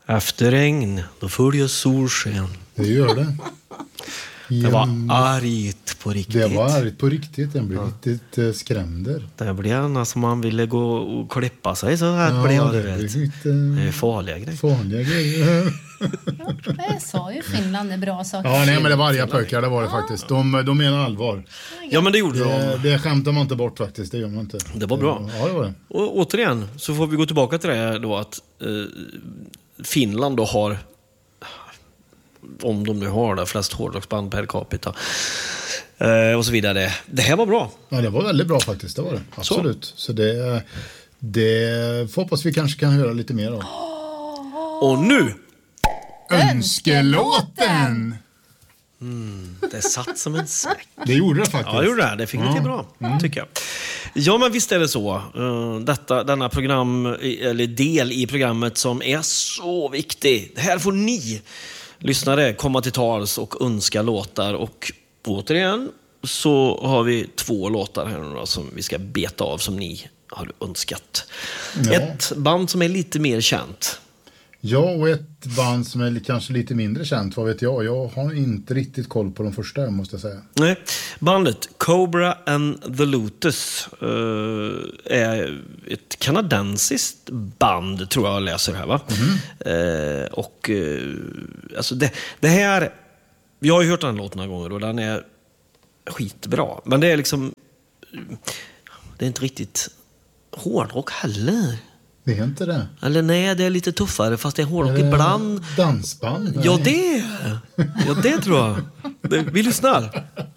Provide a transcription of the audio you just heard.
Efter regn, då följer solsken. Det gör det. Det var argt på riktigt. Det var argt på riktigt. Den blev lite skrämd. Det blev annars som man ville gå och klippa sig så här blev det. Det är farliga grejer. Jag sa ju Finland är bra saker. Ja, nej, men det var arga pojkar, det var det faktiskt. De menar allvar. Ja, men det gjorde de. Det skämtar man inte bort faktiskt, det gör man inte. Det var bra. Ja, det var det. Och återigen så får vi gå tillbaka till det då att Finland då har, om de nu har det, flest hårdrocksband per capita och så vidare. Det här var bra. Ja, det var väldigt bra faktiskt, det var det. Absolut. Så det får hoppas vi kanske kan höra lite mer av. Och nu Önskelåten! det satt som en smäck. Det gjorde det faktiskt. Ja, det gjorde det. Det fick vi till bra, tycker jag. Ja, men visst är det så. Denna program, eller del i programmet som är så viktig. Här får ni lyssnare komma till tals och önska låtar. Och återigen så har vi 2 låtar här nu då, som vi ska beta av som ni har önskat. Ja. Ett band som är lite mer känt. Ja, och ett band som är kanske lite mindre känt, vad vet jag. Jag har inte riktigt koll på de första, måste jag säga. Nej, bandet Cobra and the Lotus är ett kanadensiskt band, tror jag läser här, va? Och alltså det här, jag har ju hört den låten några gånger och den är skitbra. Men det är liksom, det är inte riktigt hårdrock heller. Det är inte det. Eller nej, det är lite tuffare, fast det är hårdrock ibland. Dansband? Ja, det tror jag. Vi lyssnar.